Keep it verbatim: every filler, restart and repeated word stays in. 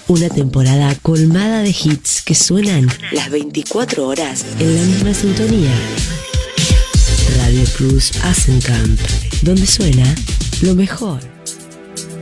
Una temporada colmada de hits que suenan las veinticuatro horas en la misma sintonía. Radio Cruz Asencamp, donde suena lo mejor.